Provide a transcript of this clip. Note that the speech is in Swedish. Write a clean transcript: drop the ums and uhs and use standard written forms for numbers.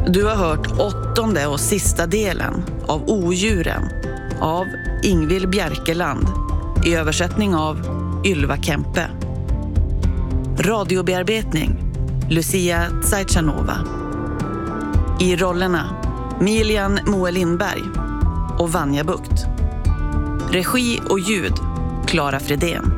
Du har hört 8:e och sista delen av Odjuren av Ingvild Bjerkeland i översättning av Ylva Kempe. Radiobearbetning Lucia Zaitchanova. I rollerna Milian Moe Lindberg och Vanja Bukt. Regi och ljud Clara Fredén.